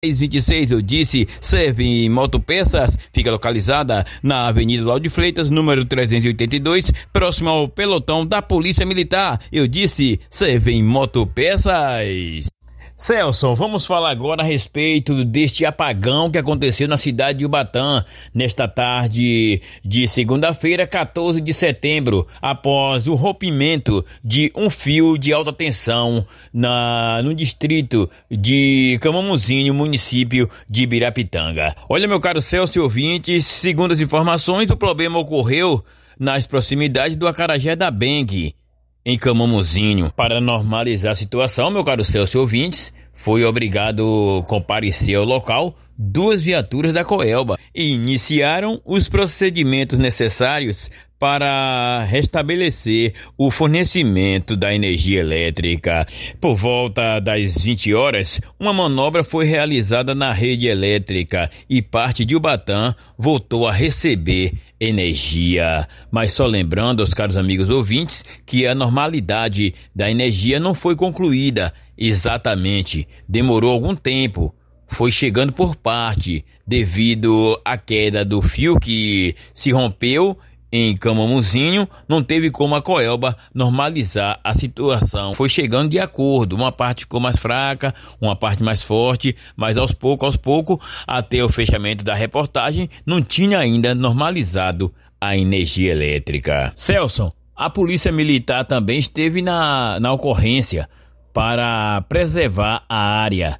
26, eu disse, serve motopeças, fica localizada na Avenida Lauro de Freitas, número 382, próximo ao pelotão da Polícia Militar. Eu disse, serve motopeças. Celso, vamos falar agora a respeito deste apagão que aconteceu na cidade de Ubatã, nesta tarde de segunda-feira, 14 de setembro, após o rompimento de um fio de alta tensão no distrito de Camomuzinho, município de Ibirapitanga. Olha, meu caro Celso e ouvintes, segundo as informações, o problema ocorreu nas proximidades do acarajé da Beng, em Camomuzinho. Para normalizar a situação, meu caro Celso e ouvintes, foi obrigado a comparecer ao local 2 viaturas da Coelba e iniciaram os procedimentos necessários para restabelecer o fornecimento da energia elétrica. Por volta das 20 horas, uma manobra foi realizada na rede elétrica e parte de Ubatã voltou a receber energia. Mas só lembrando aos caros amigos ouvintes que a normalidade da energia não foi concluída exatamente. Demorou algum tempo. Foi chegando por parte devido à queda do fio que se rompeu em Camomuzinho. Não teve como a Coelba normalizar a situação. Foi chegando de acordo. Uma parte ficou mais fraca, uma parte mais forte, mas aos poucos, até o fechamento da reportagem, não tinha ainda normalizado a energia elétrica. Celso, a Polícia Militar também esteve na ocorrência para preservar a área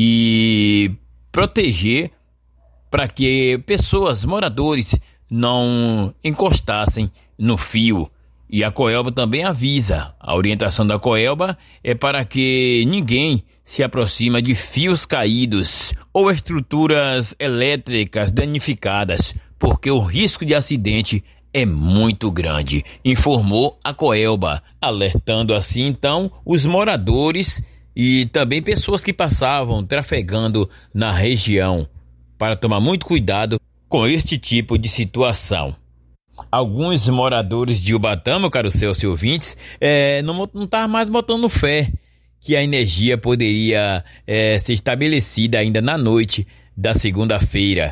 e proteger para que moradores não encostassem no fio. E a Coelba também avisa, a orientação da Coelba é para que ninguém se aproxima de fios caídos ou estruturas elétricas danificadas, porque o risco de acidente é muito grande, informou a Coelba, alertando assim então os moradores e também pessoas que passavam trafegando na região para tomar muito cuidado com este tipo de situação. Alguns moradores de Ubatã, meu caro Celso e ouvintes, não estavam mais botando fé que a energia poderia ser estabelecida ainda na noite da segunda-feira.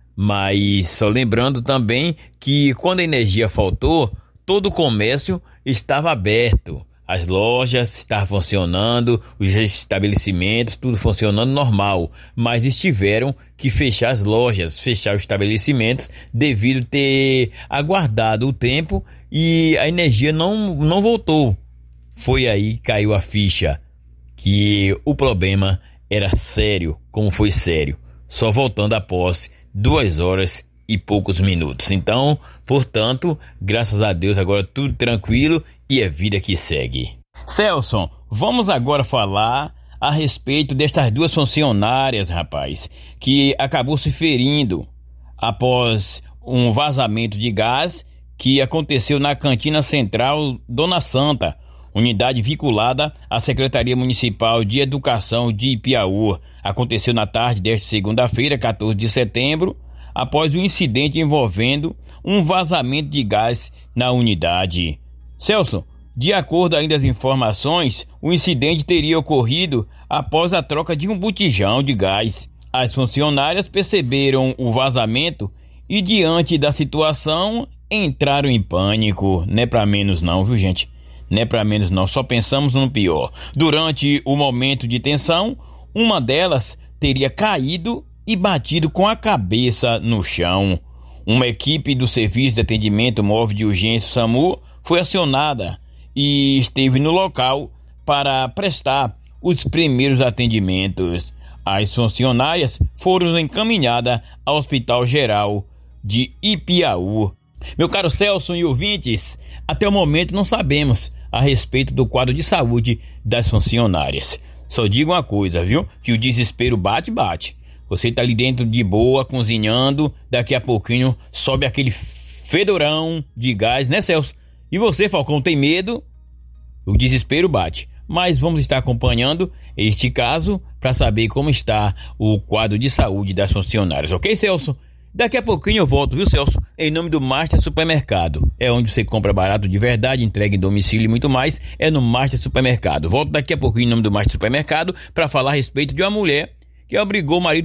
Mas só lembrando também que quando a energia faltou, todo o comércio estava aberto. As lojas estavam funcionando, os estabelecimentos, tudo funcionando normal. Mas tiveram que fechar as lojas, fechar os estabelecimentos, devido ter aguardado o tempo e a energia não voltou. Foi aí que caiu a ficha, que o problema era sério, como foi sério. Só voltando após 2 horas e poucos minutos. Então, portanto, graças a Deus, agora tudo tranquilo e é vida que segue. Celso, vamos agora falar a respeito destas 2 funcionárias, rapaz, que acabou se ferindo após um vazamento de gás que aconteceu na Cantina Central Dona Santa, unidade vinculada à Secretaria Municipal de Educação de Ipiaú. Aconteceu na tarde desta segunda-feira, 14 de setembro, após um incidente envolvendo um vazamento de gás na unidade. Celso, de acordo ainda às informações, o incidente teria ocorrido após a troca de um botijão de gás. As funcionárias perceberam o vazamento e, diante da situação, entraram em pânico. Não é pra menos não, viu, gente? Não é pra menos não, só pensamos no pior. Durante o momento de tensão, uma delas teria caído e batido com a cabeça no chão. Uma equipe do Serviço de Atendimento Móvel de Urgência SAMU foi acionada e esteve no local para prestar os primeiros atendimentos. As funcionárias foram encaminhadas ao Hospital Geral de Ipiaú. Meu caro Celso e ouvintes, até o momento não sabemos a respeito do quadro de saúde das funcionárias. Só digo uma coisa, viu? Que o desespero bate. Você tá ali dentro de boa, cozinhando, daqui a pouquinho sobe aquele fedorão de gás, né, Celso? E você, Falcão, tem medo? O desespero bate. Mas vamos estar acompanhando este caso para saber como está o quadro de saúde das funcionárias, ok, Celso? Daqui a pouquinho eu volto, viu, Celso? Em nome do Master Supermercado. É onde você compra barato de verdade, entrega em domicílio e muito mais. É no Master Supermercado. Volto daqui a pouquinho em nome do Master Supermercado para falar a respeito de uma mulher que obrigou o marido